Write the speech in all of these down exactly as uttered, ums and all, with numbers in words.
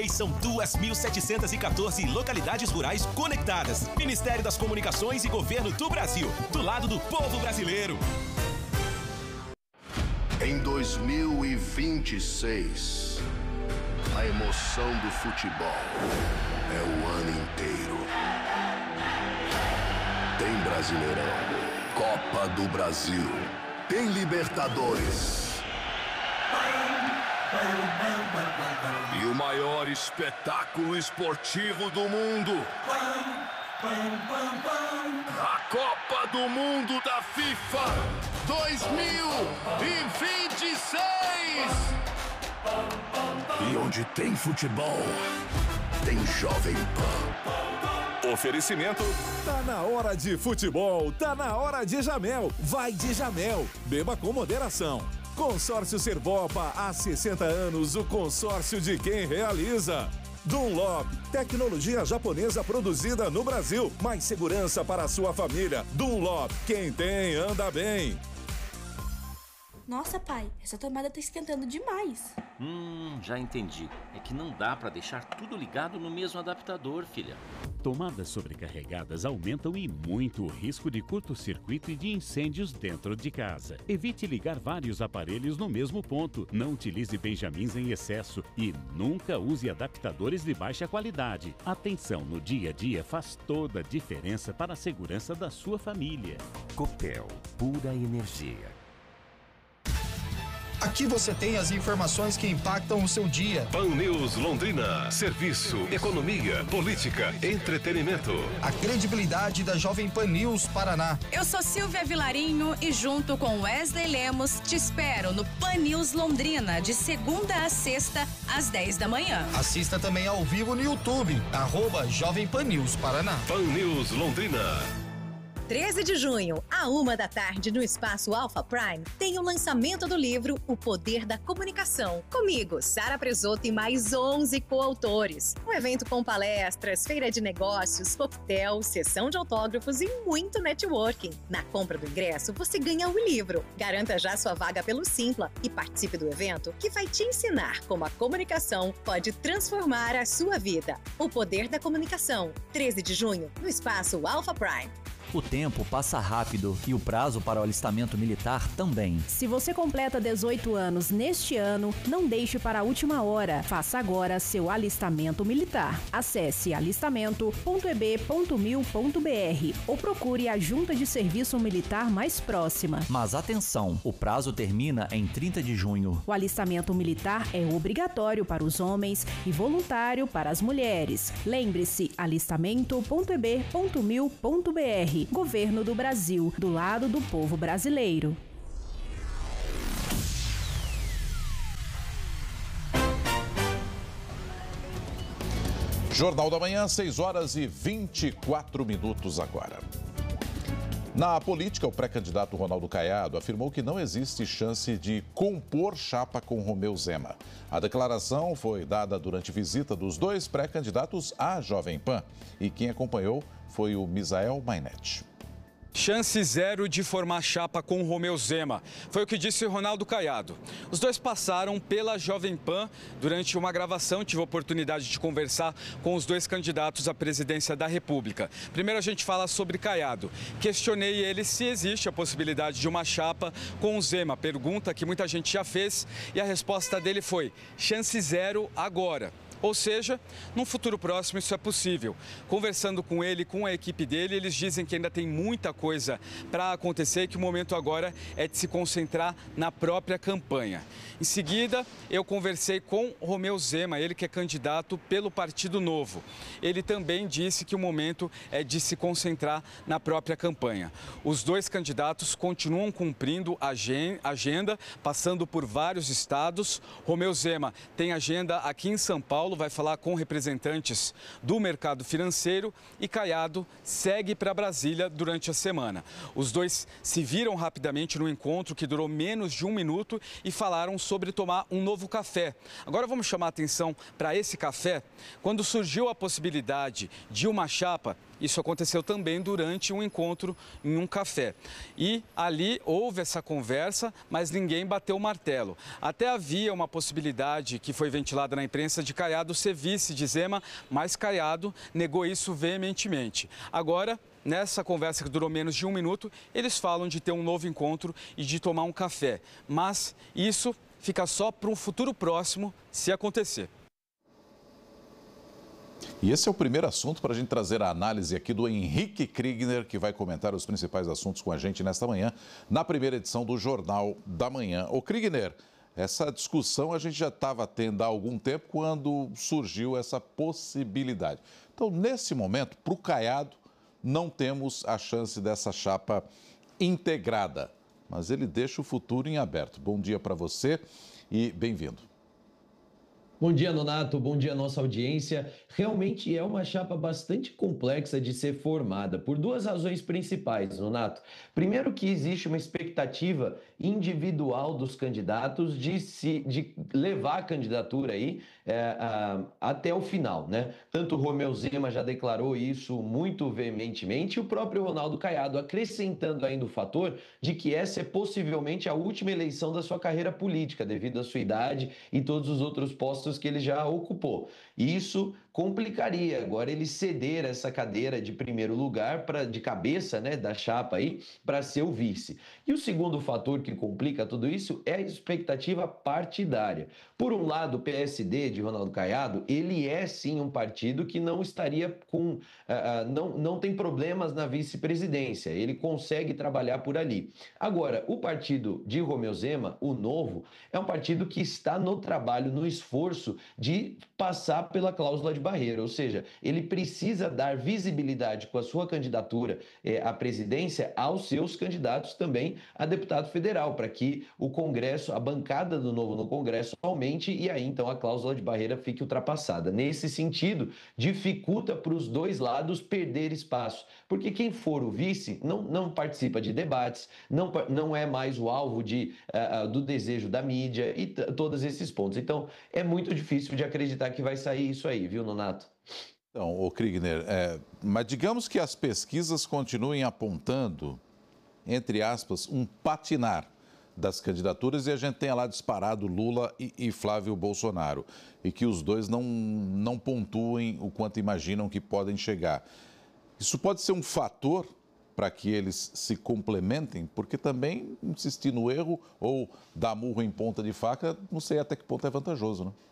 São duas mil setecentas e quatorze localidades rurais conectadas. Ministério das Comunicações e Governo do Brasil, do lado do povo brasileiro. Em dois mil e vinte e seis, a emoção do futebol é o ano inteiro. Tem Brasileirão, Copa do Brasil, tem Libertadores. E o maior espetáculo esportivo do mundo. A Copa do Mundo da FIFA dois mil e vinte e seis. E onde tem futebol, tem Jovem Pan. Oferecimento. Tá na hora de futebol, tá na hora de Jamel. Vai de Jamel. Beba com moderação. Consórcio Servopa, há sessenta anos, o consórcio de quem realiza. Dunlop, tecnologia japonesa produzida no Brasil, mais segurança para a sua família. Dunlop, quem tem, anda bem. Nossa, pai, essa tomada tá esquentando demais. Hum, já entendi. É que não dá para deixar tudo ligado no mesmo adaptador, filha. Tomadas sobrecarregadas aumentam e muito o risco de curto-circuito e de incêndios dentro de casa. Evite ligar vários aparelhos no mesmo ponto. Não utilize benjamins em excesso e nunca use adaptadores de baixa qualidade. Atenção no dia a dia faz toda a diferença para a segurança da sua família. Copel, pura energia. Aqui você tem as informações que impactam o seu dia. Pan News Londrina. Serviço, economia, política, entretenimento. A credibilidade da Jovem Pan News Paraná. Eu sou Silvia Vilarinho e junto com Wesley Lemos te espero no Pan News Londrina de segunda a sexta às dez da manhã. Assista também ao vivo no YouTube, arroba Jovem Pan News Paraná. Pan News Londrina. treze de junho, à uma da tarde, no Espaço Alpha Prime, tem o lançamento do livro O Poder da Comunicação. Comigo, Sara Presoto e mais onze coautores. Um evento com palestras, feira de negócios, coquetel, sessão de autógrafos e muito networking. Na compra do ingresso, você ganha o livro. Garanta já sua vaga pelo Simpla e participe do evento que vai te ensinar como a comunicação pode transformar a sua vida. O Poder da Comunicação, treze de junho, no Espaço Alpha Prime. O tempo passa rápido e o prazo para o alistamento militar também. Se você completa dezoito anos neste ano, não deixe para a última hora. Faça agora seu alistamento militar. Acesse alistamento ponto e b ponto mil ponto b r ou procure a Junta de Serviço Militar mais próxima. Mas atenção, o prazo termina em trinta de junho. O alistamento militar é obrigatório para os homens e voluntário para as mulheres. Lembre-se, alistamento ponto e b ponto mil ponto b r. Governo do Brasil, do lado do povo brasileiro. Jornal da Manhã, seis horas e vinte e quatro minutos agora. Na política, o pré-candidato Ronaldo Caiado afirmou que não existe chance de compor chapa com Romeu Zema. A declaração foi dada durante visita dos dois pré-candidatos à Jovem Pan e quem acompanhou foi o Misael Mainetti. Chance zero de formar chapa com Romeu Zema. Foi o que disse Ronaldo Caiado. Os dois passaram pela Jovem Pan durante uma gravação. Tive a oportunidade de conversar com os dois candidatos à presidência da República. Primeiro a gente fala sobre Caiado. Questionei ele se existe a possibilidade de uma chapa com o Zema. Pergunta que muita gente já fez e a resposta dele foi: chance zero agora. Ou seja, num futuro próximo isso é possível. Conversando com ele, com a equipe dele, eles dizem que ainda tem muita coisa para acontecer e que o momento agora é de se concentrar na própria campanha. Em seguida, eu conversei com Romeu Zema, ele que é candidato pelo Partido Novo. Ele também disse que o momento é de se concentrar na própria campanha. Os dois candidatos continuam cumprindo a agenda, passando por vários estados. Romeu Zema tem agenda aqui em São Paulo, vai falar com representantes do mercado financeiro e Caiado segue para Brasília durante a semana. Os dois se viram rapidamente no encontro que durou menos de um minuto e falaram sobre tomar um novo café. Agora vamos chamar a atenção para esse café. Quando surgiu a possibilidade de uma chapa, isso aconteceu também durante um encontro em um café. E ali houve essa conversa, mas ninguém bateu o martelo. Até havia uma possibilidade que foi ventilada na imprensa de Caiado ser vice de Zema, mas Caiado negou isso veementemente. Agora, nessa conversa que durou menos de um minuto, eles falam de ter um novo encontro e de tomar um café. Mas isso fica só para um futuro próximo, se acontecer. E esse é o primeiro assunto para a gente trazer a análise aqui do Henrique Kriegner, que vai comentar os principais assuntos com a gente nesta manhã, na primeira edição do Jornal da Manhã. Ô Kriegner, essa discussão a gente já estava tendo há algum tempo quando surgiu essa possibilidade. Então, nesse momento, para o Caiado, não temos a chance dessa chapa integrada, mas ele deixa o futuro em aberto. Bom dia para você e bem-vindo. Bom dia, Nonato. Bom dia, nossa audiência. Realmente é uma chapa bastante complexa de ser formada por duas razões principais, Nonato. Primeiro, que existe uma expectativa individual dos candidatos de, se, de levar a candidatura aí é, a, até o final, né? Tanto o Romeu Zema já declarou isso muito veementemente, e o próprio Ronaldo Caiado acrescentando ainda o fator de que essa é possivelmente a última eleição da sua carreira política, devido à sua idade e todos os outros postos que ele já ocupou. Isso complicaria agora ele ceder essa cadeira de primeiro lugar, pra, de cabeça, né, da chapa aí, para ser o vice. E o segundo fator que complica tudo isso é a expectativa partidária. Por um lado, o P S D de Ronaldo Caiado, ele é sim um partido que não estaria com, uh, uh, não, não tem problemas na vice-presidência, ele consegue trabalhar por ali. Agora, o partido de Romeu Zema, o Novo, é um partido que está no trabalho, no esforço de passar pela cláusula de barreira, ou seja, ele precisa dar visibilidade com a sua candidatura eh, à presidência aos seus candidatos também a deputado federal, para que o Congresso, a bancada do Novo no Congresso aumente e aí então a cláusula de barreira fique ultrapassada. Nesse sentido, dificulta para os dois lados perder espaço, porque quem for o vice não, não participa de debates, não, não é mais o alvo de, uh, do desejo da mídia e todos esses pontos. Então, é muito difícil de acreditar que vai sair isso aí, viu, Nonato? Então, ô Kriegner, é, mas digamos que as pesquisas continuem apontando, entre aspas, um patinar das candidaturas e a gente tenha lá disparado Lula e, e Flávio Bolsonaro e que os dois não, não pontuem o quanto imaginam que podem chegar. Isso pode ser um fator para que eles se complementem, porque também insistir no erro ou dar murro em ponta de faca, não sei até que ponto é vantajoso, né?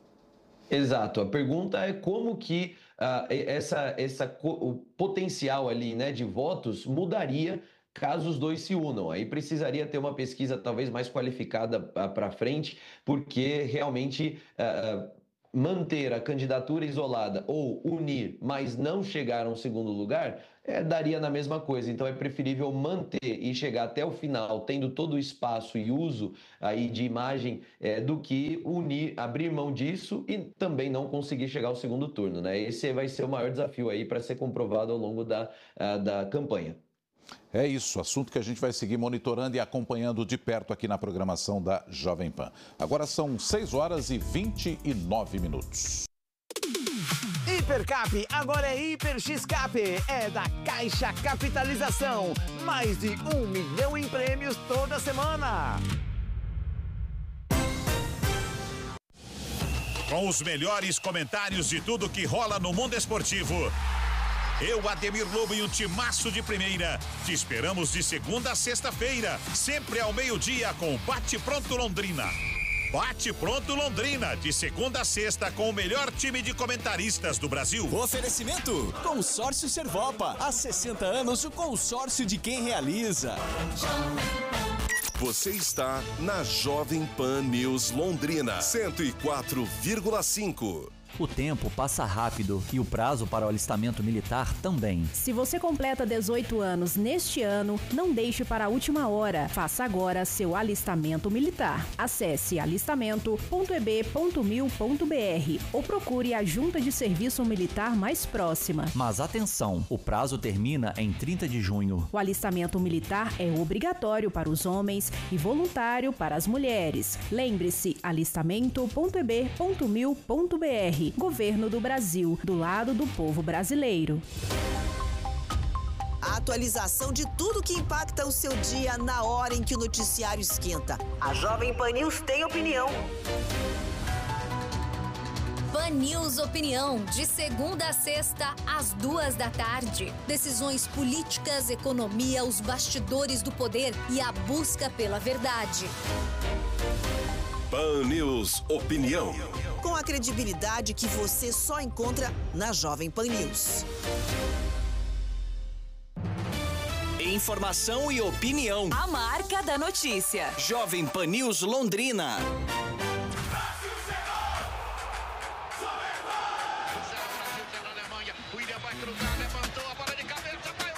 Exato. A pergunta é como que uh, essa, essa, o potencial ali, né, de votos mudaria caso os dois se unam. Aí precisaria ter uma pesquisa talvez mais qualificada uh, para frente, porque realmente uh, manter a candidatura isolada ou unir, mas não chegar a um segundo lugar, é, daria na mesma coisa. Então é preferível manter e chegar até o final, tendo todo o espaço e uso aí de imagem, é, do que unir, abrir mão disso e também não conseguir chegar ao segundo turno, né? Esse vai ser o maior desafio aí para ser comprovado ao longo da, a, da campanha. É isso, assunto que a gente vai seguir monitorando e acompanhando de perto aqui na programação da Jovem Pan. Agora são seis horas e vinte e nove minutos. Hipercap agora é Hiper X-Cap, é da Caixa Capitalização. Mais de um milhão em prêmios toda semana. Com os melhores comentários de tudo que rola no mundo esportivo. Eu, Ademir Lobo e o timaço de primeira, te esperamos de segunda a sexta-feira, sempre ao meio-dia com Bate Pronto Londrina. Bate Pronto Londrina, de segunda a sexta com o melhor time de comentaristas do Brasil. Oferecimento, Consórcio Servopa, há sessenta anos o consórcio de quem realiza. Você está na Jovem Pan News Londrina, cento e quatro vírgula cinco. O tempo passa rápido e o prazo para o alistamento militar também. Se você completa dezoito anos neste ano, não deixe para a última hora. Faça agora seu alistamento militar. Acesse alistamento ponto e b ponto mil ponto b r ou procure a junta de serviço militar mais próxima. Mas atenção, o prazo termina em trinta de junho. O alistamento militar é obrigatório para os homens e voluntário para as mulheres. Lembre-se, alistamento ponto e b ponto mil ponto b r. Governo do Brasil, do lado do povo brasileiro. A atualização de tudo que impacta o seu dia na hora em que o noticiário esquenta. A Jovem Pan News tem opinião. Pan News Opinião, de segunda a sexta, às duas da tarde. Decisões políticas, economia, os bastidores do poder e a busca pela verdade. Pan News Opinião. Com a credibilidade que você só encontra na Jovem Pan News. Informação e opinião. A marca da notícia. Jovem Pan News Londrina.